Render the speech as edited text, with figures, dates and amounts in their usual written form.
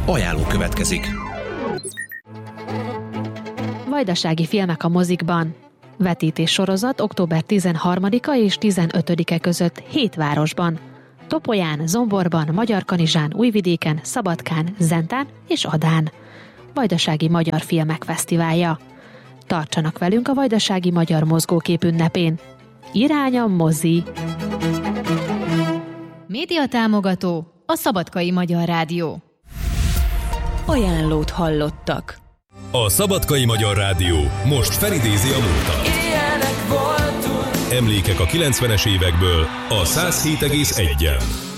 Ajánló következik. Vajdasági filmek a mozikban. Vetítés sorozat október 13-a és 15-e között 7 városban. Topolyán, Zomborban, Magyarkanizsán, Újvidéken, Szabadkán, Zentán és Adán. Vajdasági Magyar Filmek Fesztiválja. Tartsanak velünk a Vajdasági Magyar Mozgókép ünnepén. Irány a mozi! Média támogató a Szabadkai Magyar Rádió. Ajánlót hallottak. A Szabadkai Magyar Rádió most felidézi a múltat. Emlékek a 90-es évekből a 107,1-en.